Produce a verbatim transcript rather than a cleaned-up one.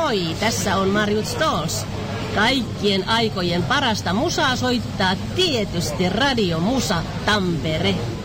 moi! Tässä on Marjut Stolz. Kaikkien aikojen parasta musaa soittaa tietysti Radio Musa Tampere.